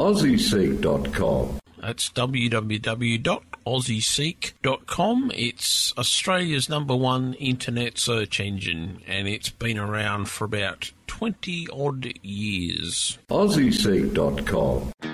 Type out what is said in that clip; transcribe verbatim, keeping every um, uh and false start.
aussie seek dot com. That's w w w dot aussie seek dot com. It's Australia's number one internet search engine, and it's been around for about twenty odd years. aussie seek dot com.